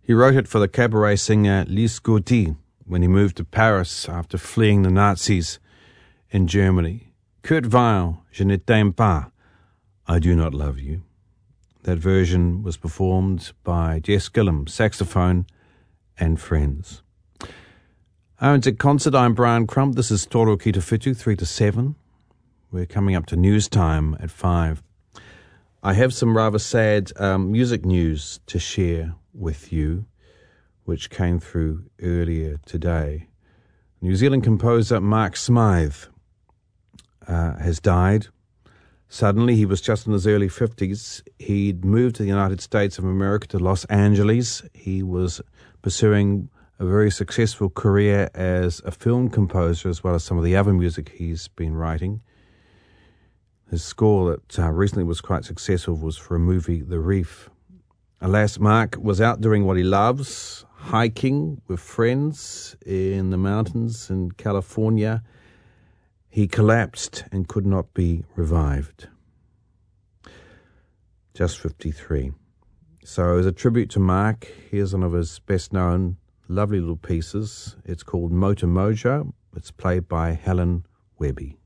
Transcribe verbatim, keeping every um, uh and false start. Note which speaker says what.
Speaker 1: He wrote it for the cabaret singer Lise Gaudie when he moved to Paris after fleeing the Nazis in Germany. Kurt Weill, Je ne t'aime pas, I do not love you. That version was performed by Jess Gillum, saxophone and friends. Owens at Concert, I'm Brian Crump. This is Toro Ki Te Whitu, three to seven. We're coming up to news time at five. I have some rather sad um, music news to share with you, which came through earlier today. New Zealand composer Mark Smythe uh, has died. Suddenly, he was just in his early fifties. He'd moved to the United States of America, to Los Angeles. He was pursuing a very successful career as a film composer, as well as some of the other music he's been writing. His score that uh, recently was quite successful was for a movie, The Reef. Alas, Mark was out doing what he loves, hiking with friends in the mountains in California. He collapsed and could not be revived. Just fifty-three. So as a tribute to Mark, here's one of his best-known lovely little pieces. It's called Motor Mojo. It's played by Helen Webby.